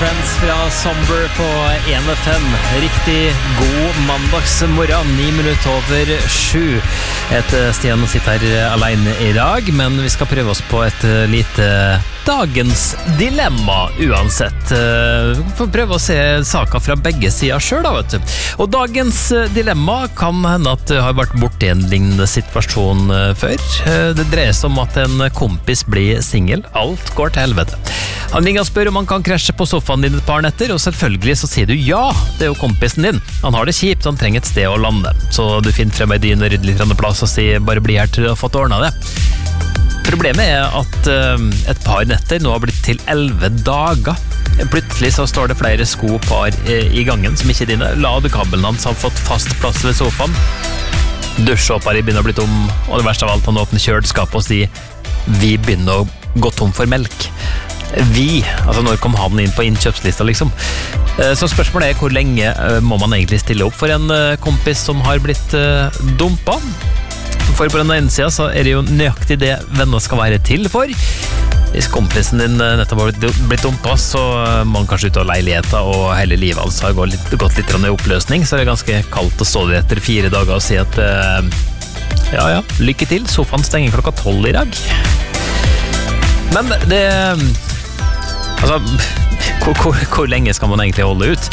Friends fra Somber på 1FM. Riktig god mandagsmorgen, 9 minutter over 7. Stian sitter her alene I dag, men vi skal prøve oss på et lite dagens dilemma uansett. Vi får prøve å se saker fra begge sider selv da, vet du. Og dagens dilemma kan hende at du har vært borte I en lignende situasjon før. Det dreier seg om at en kompis blir single. Alt går til helvete. Han ringer og spør om han kan krasje på sofaen din et par netter, og selvfølgelig så sier du ja, det jo kompisen din. Han har det kjipt, han trenger et sted å lande. Så du finner frem I dyn og rydder litt plass og sier bare bli her til å få ordnet det. Problemet at et par netter nå har blitt til 11 dager. Plutselig så står det flere skopar I gangen som ikke dine. Ladekabelen hans har fått fast plass ved sofaen. Dusjåpar begynner å bli tom, og det verste av alt, han åpner kjøleskapet og sier vi begynner å gå tom for melk. Altså når kom han inn på innkjøpslista liksom. Så spørsmålet hvor lenge må man egentlig stille opp for en kompis som har blitt dumpa? For på den ene siden så det jo nøyaktig det venner skal være til for. Hvis kompisen din nettopp har blitt dumpa, så må han kanskje ut av leiligheten, og hele livet altså har gått litt I oppløsning, så det ganske kaldt å stå der etter 4 dager og si at ja, lykke til, sofaen stenger klokka 12 I dag. Men det altså, hvor lenge skal man egentlig holde ut?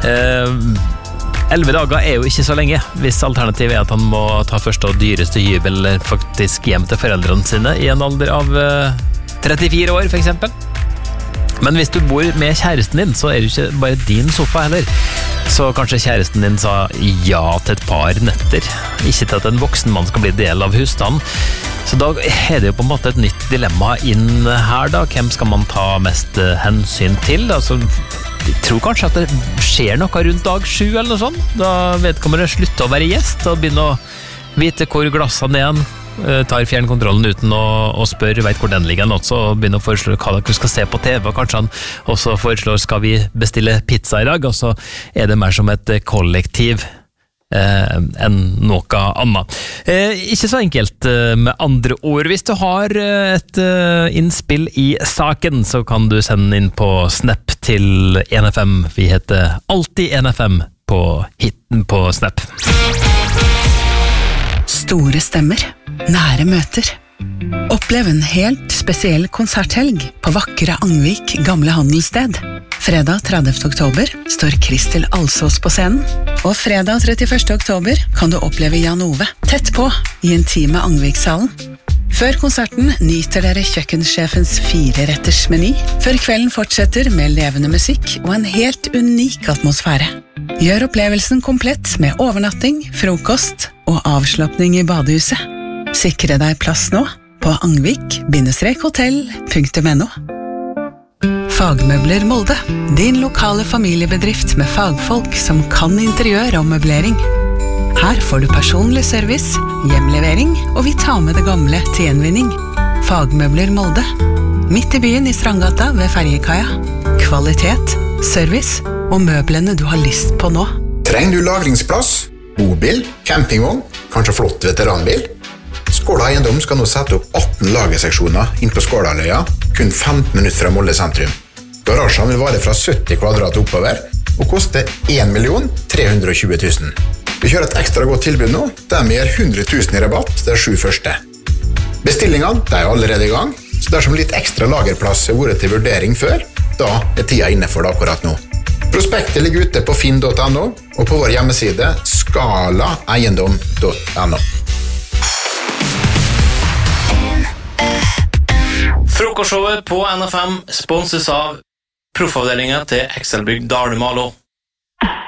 11 dager jo ikke så lenge, hvis alternativet at han må ta første og dyreste hybel eller faktisk hjem til foreldrene sine I en alder av 34 år for eksempel. Men hvis du bor med kjæresten din, så det jo ikke bare din sofa heller. Så kanskje kjæresten din sa ja til et par netter, ikke til at en voksen mann skal bli del av husstanden. Så da det jo på en måte et nytt dilemma inn her da. Hvem skal man ta mest hensyn til? Altså, jeg tror kanskje at det skjer noe rundt dag 7 eller noe sånt. Da vedkommende slutter å være gjest og begynner å vite hvor glassene igjen, tar fjernkontrollen uten å spørre, vet hvor den ligger også, og begynner å foreslå hva dere skal se på TV, og kanskje han også foreslår skal vi bestille pizza I dag, og så det mer som et kollektiv enn noe annet. Ikke så enkelt med andre ord. Hvis du har et innspill I saken, så kan du sende inn på Snap til 1FM. Vi heter alltid 1FM på hitten på Snap. Store stemmer, nære møter. Opplev en helt spesiell konserthelg på vakre Angvik gamle handelssted. Fredag 30. oktober står Kristel Alsås på scenen, og fredag 31. oktober kan du oppleve Jan Ove tett på I intime Angvikshallen. Før konserten nyter dere kjøkkensjefens 4-retters meny, før kvelden fortsetter med levende musikk og en helt unik atmosfære. Gjør opplevelsen komplett med overnatting, frokost og avslappning I badehuset. Sikre deg plass nå på angvik-hotell.no. Fagmøbler Molde, din lokale familiebedrift med fagfolk som kan interiør og møblering. Her får du personlig service, hjemlevering, og vi tar med det gamle til gjenvinning. Fagmøbler Molde, midt I byen I Strandgata ved Ferjekaia. Kvalitet, service og møblene du har lyst på nå. Trenger du lagringsplass, bobil, campingvogn, kanskje flott veteranbil? Skåla Eiendom skal nå sette opp 18 lagerseksjoner inn på Skålaløya, kun 15 minutter fra Molde sentrum. Garasjen vil vare fra 70 kvadrat oppover, og koste 1.320.000. Vi kjører et ekstra godt tilbud nå, der vi gir 100.000 I rabatt de 7 første. Bestillingene allerede I gang, så dersom litt ekstra lagerplass har vært til vurdering før, da tida inne for det akkurat nå. Prospektet ligger ute på finn.no og på vår hjemmeside skalaeiendom.no. Frokostshowet på NFM sponses av proffavdelingen til Excelbygg Dalmalo.